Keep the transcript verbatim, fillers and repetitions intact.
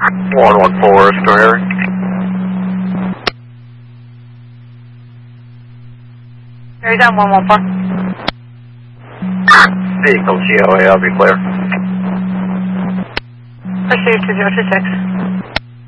one one four, Store Harry. Harry's on one one four. Vehicle G O A, I'll be clear. Pursuit two zero two six.